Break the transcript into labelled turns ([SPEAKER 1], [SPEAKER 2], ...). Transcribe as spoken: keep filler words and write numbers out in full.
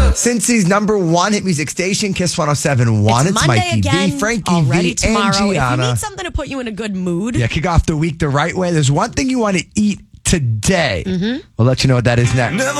[SPEAKER 1] Cincy's number one hit music station, Kiss one oh seven point one.
[SPEAKER 2] It's,
[SPEAKER 1] It's
[SPEAKER 2] Monday
[SPEAKER 1] Mikey
[SPEAKER 2] again,
[SPEAKER 1] V, Frankie
[SPEAKER 2] already
[SPEAKER 1] V,
[SPEAKER 2] tomorrow.
[SPEAKER 1] and
[SPEAKER 2] If you
[SPEAKER 1] Gianna.
[SPEAKER 2] need something to put you in a good mood.
[SPEAKER 1] Yeah, kick off the week the right way. There's one thing you want to eat today.
[SPEAKER 2] Mm-hmm.
[SPEAKER 1] We'll let you know what that is next.